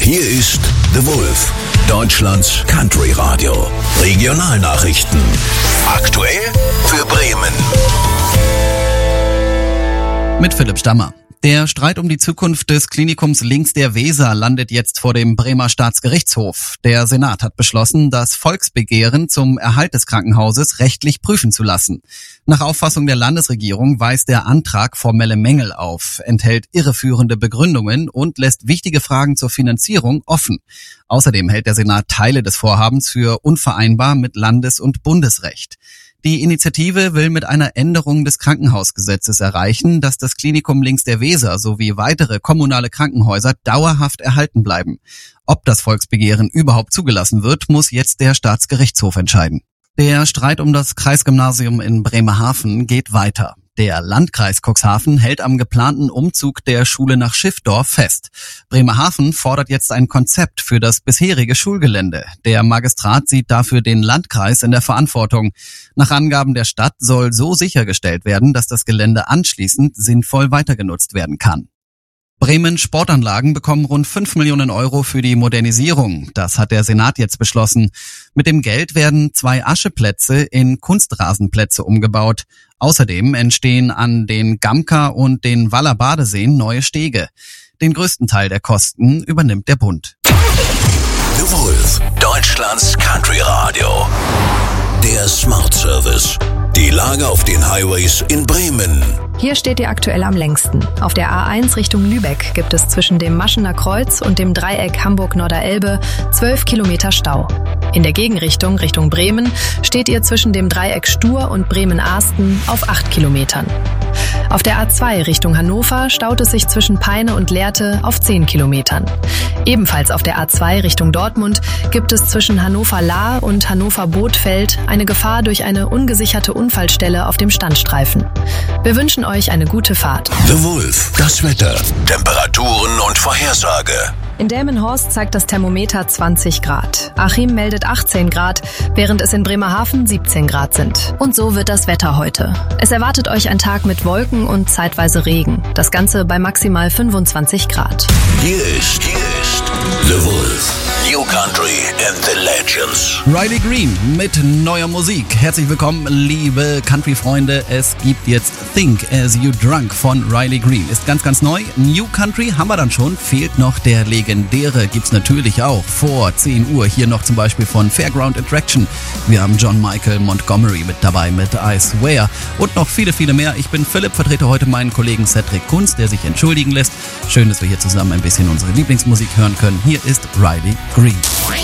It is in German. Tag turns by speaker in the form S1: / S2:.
S1: Hier ist The Wolf, Deutschlands Country Radio. Regionalnachrichten. Aktuell für Bremen.
S2: Mit Philipp Stammer. Der Streit um die Zukunft des Klinikums links der Weser landet jetzt vor dem Bremer Staatsgerichtshof. Der Senat hat beschlossen, das Volksbegehren zum Erhalt des Krankenhauses rechtlich prüfen zu lassen. Nach Auffassung der Landesregierung weist der Antrag formelle Mängel auf, enthält irreführende Begründungen und lässt wichtige Fragen zur Finanzierung offen. Außerdem hält der Senat Teile des Vorhabens für unvereinbar mit Landes- und Bundesrecht. Die Initiative will mit einer Änderung des Krankenhausgesetzes erreichen, dass das Klinikum links der Weser sowie weitere kommunale Krankenhäuser dauerhaft erhalten bleiben. Ob das Volksbegehren überhaupt zugelassen wird, muss jetzt der Staatsgerichtshof entscheiden. Der Streit um das Kreisgymnasium in Bremerhaven geht weiter. Der Landkreis Cuxhaven hält am geplanten Umzug der Schule nach Schiffdorf fest. Bremerhaven fordert jetzt ein Konzept für das bisherige Schulgelände. Der Magistrat sieht dafür den Landkreis in der Verantwortung. Nach Angaben der Stadt soll so sichergestellt werden, dass das Gelände anschließend sinnvoll weitergenutzt werden kann. Bremen Sportanlagen bekommen rund 5 Millionen Euro für die Modernisierung. Das hat der Senat jetzt beschlossen. Mit dem Geld werden 2 Ascheplätze in Kunstrasenplätze umgebaut. Außerdem entstehen an den Gamka und den Waller Badeseen neue Stege. Den größten Teil der Kosten übernimmt der Bund.
S1: The Wolf, Deutschlands Country Radio. Der Smart Service. Die Lage auf den Highways in Bremen.
S3: Hier steht ihr aktuell am längsten. Auf der A1 Richtung Lübeck gibt es zwischen dem Maschener Kreuz und dem Dreieck Hamburg-Norderelbe 12 Kilometer Stau. In der Gegenrichtung Richtung Bremen steht ihr zwischen dem Dreieck Stur und Bremen-Ahsten auf 8 Kilometern. Auf der A2 Richtung Hannover staut es sich zwischen Peine und Lehrte auf 10 Kilometern. Ebenfalls auf der A2 Richtung Dortmund gibt es zwischen Hannover-Lahr und Hannover-Bothfeld eine Gefahr durch eine ungesicherte Unfallstelle auf dem Standstreifen. Wir wünschen euch eine gute Fahrt.
S1: The Wolf, das Wetter, Temperaturen und Vorhersage.
S3: In Delmenhorst zeigt das Thermometer 20 Grad. Achim meldet 18 Grad, während es in Bremerhaven 17 Grad sind. Und so wird das Wetter heute. Es erwartet euch ein Tag mit Wolken und zeitweise Regen. Das Ganze bei maximal 25 Grad.
S1: Hier ist The Wolf. New Country and the Legends.
S2: Riley Green mit neuer Musik. Herzlich willkommen, liebe Country-Freunde. Es gibt jetzt Think As You Drunk von Riley Green. Ist ganz, ganz neu. New Country haben wir dann schon. Fehlt noch der legendäre. Gibt's natürlich auch vor 10 Uhr. Hier noch zum Beispiel von Fairground Attraction. Wir haben John Michael Montgomery mit dabei mit I Swear. Und noch viele, viele mehr. Ich bin Philipp, vertrete heute meinen Kollegen Cedric Kunz, der sich entschuldigen lässt. Schön, dass wir hier zusammen ein bisschen unsere Lieblingsmusik hören können. Hier ist Riley Green.